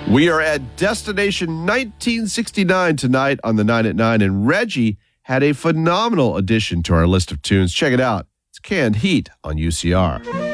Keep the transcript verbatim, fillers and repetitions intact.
We are at Destination nineteen sixty-nine tonight on the nine at nine, and Reggie had a phenomenal addition to our list of tunes. Check it out. It's Canned Heat on U C R.